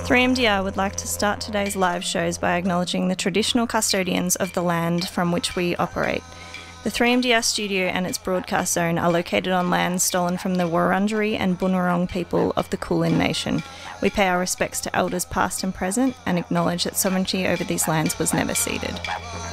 3MDR would like to start today's live shows by acknowledging the traditional custodians of the land from which we operate. The 3MDR studio and its broadcast zone are located on land stolen from the Wurundjeri and Bunurong people of the Kulin Nation. We pay our respects to elders past and present and acknowledge that sovereignty over these lands was never ceded.